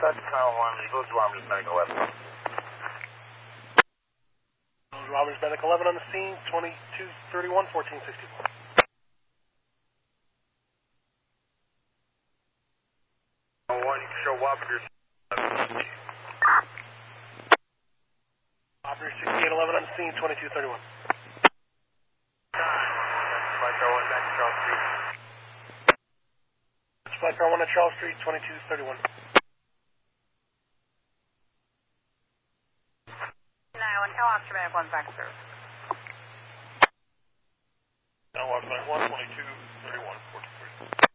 Such Kyle 1, Eagles Robbers Medical 11. Eagles Robbers Medical 11 on the scene, 2231, 1464. One, show Wobbers. Operator 6811 on the scene, 2231. Flight car 1 back to Charles Street. Flight car 1 at Charles Street, 2231. 911, tell Officer Medic 1 back to service. Now, Officer 1, 2231, 1430.